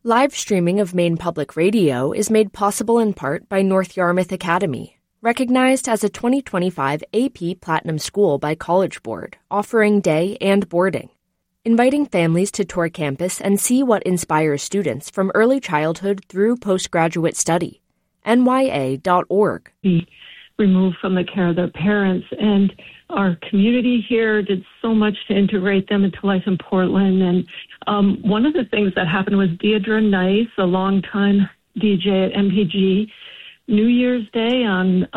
Live streaming of Maine Public Radio is made possible in part by North Yarmouth Academy, recognized as a 2025 AP Platinum School by College Board, offering day and boarding, inviting families to tour campus and see what inspires students from early childhood through postgraduate study. nya.org. Be removed from the care of their parents, and our community here did so much to integrate them into life in Portland. And one of the things that happened was Deidre Nice, a longtime DJ at MPG, New Year's Day on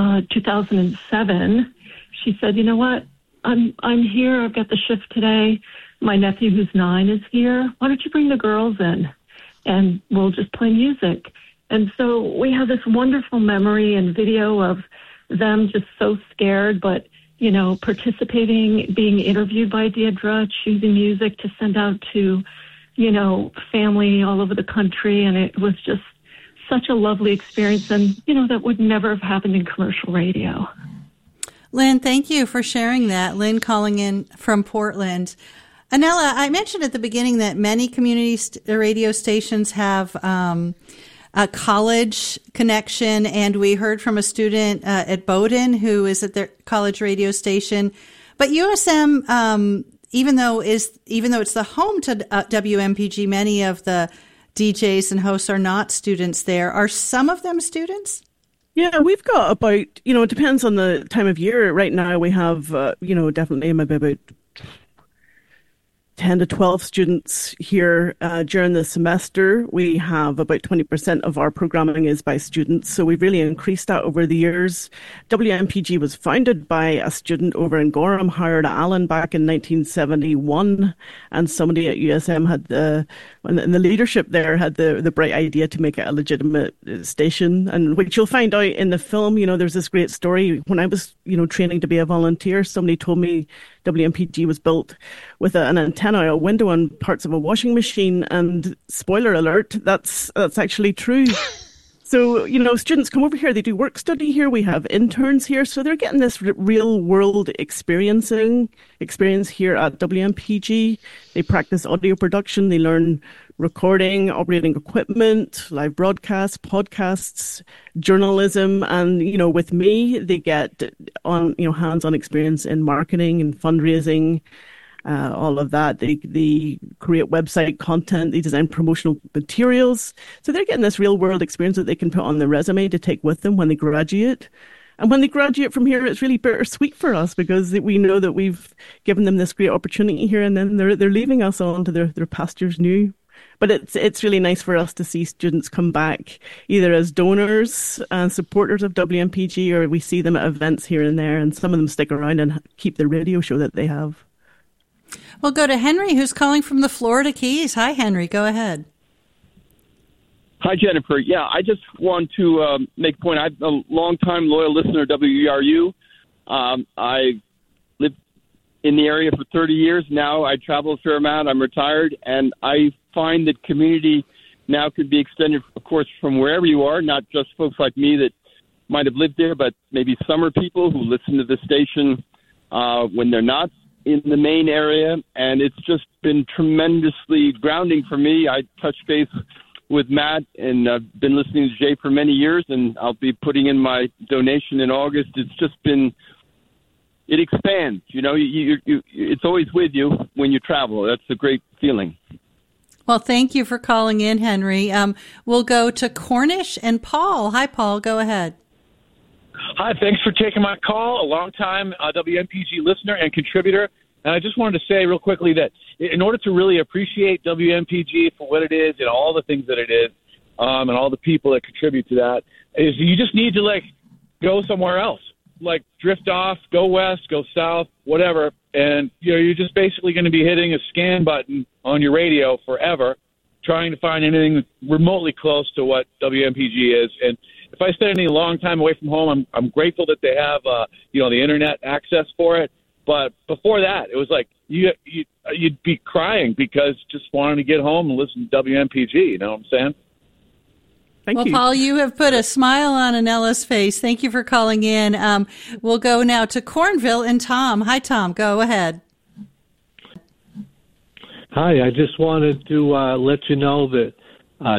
2007, she said, "You know what? I'm here. I've got the shift today. My nephew, who's 9, is here. Why don't you bring the girls in, and we'll just play music?" And so we have this wonderful memory and video of them just so scared, but, you know, participating, being interviewed by Deidre, choosing music to send out to, you know, family all over the country. And it was just such a lovely experience. And, you know, that would never have happened in commercial radio. Lynn, thank you for sharing that. Lynn calling in from Portland. Anela, I mentioned at the beginning that many community radio stations have a college connection, and we heard from a student at Bowdoin who is at their college radio station. But USM, even though it's the home to WMPG, many of the DJs and hosts are not students there. Are some of them students? Yeah, we've got about, it depends on the time of year. Right now we have, definitely maybe about 10 to 12 students here during the semester. We have about 20% of our programming is by students, so we've really increased that over the years. WMPG was founded by a student over in Gorham, Howard Allen, back in 1971, and somebody at USM had the leadership there had the bright idea to make it a legitimate station, and which you'll find out in the film. There's this great story. When I was, training to be a volunteer, somebody told me WMPG was built with an antenna, a window on parts of a washing machine, and spoiler alert, that's actually true. So, students come over here, they do work study here, we have interns here, so they're getting this real world experience here at WMPG. They practice audio production, they learn recording, operating equipment, live broadcasts, podcasts, journalism, and, with me, they get on, hands-on experience in marketing and fundraising, all of that. They create website content, they design promotional materials. So they're getting this real world experience that they can put on their resume to take with them when they graduate. And when they graduate from here, it's really bittersweet for us because we know that we've given them this great opportunity here, and then they're leaving us on to their pastures new. But it's really nice for us to see students come back either as donors and supporters of WMPG, or we see them at events here and there, and some of them stick around and keep the radio show that they have. We'll go to Henry, who's calling from the Florida Keys. Hi, Henry. Go ahead. Hi, Jennifer. Yeah, I just want to make a point. I'm a longtime loyal listener to WERU. I lived in the area for 30 years now. I travel a fair amount. I'm retired, and I find that community now could be extended, of course, from wherever you are, not just folks like me that might have lived there, but maybe summer people who listen to the station when they're not in the Maine area. And it's just been tremendously grounding for me. I touched base with Matt, and I've been listening to Jay for many years, and I'll be putting in my donation in August. It's just been, it expands. It's always with you when you travel. That's a great feeling. Well, thank you for calling in, Henry. We'll go to Cornish and Paul. Hi, Paul. Go ahead. Hi, thanks for taking my call. A long-time WMPG listener and contributor. And I just wanted to say real quickly that in order to really appreciate WMPG for what it is and all the things that it is, and all the people that contribute to that, is you just need to, go somewhere else. Drift off, go west, go south, whatever. And, you're just basically going to be hitting a scan button on your radio forever, trying to find anything remotely close to what WMPG is. And if I spend any long time away from home, I'm grateful that they have, the internet access for it. But before that, it was like you'd be crying because just wanting to get home and listen to WMPG. You know what I'm saying? Thank you. Paul, you have put a smile on Anela's face. Thank you for calling in. We'll go now to Cornville and Tom. Hi, Tom. Go ahead. Hi. I just wanted to let you know that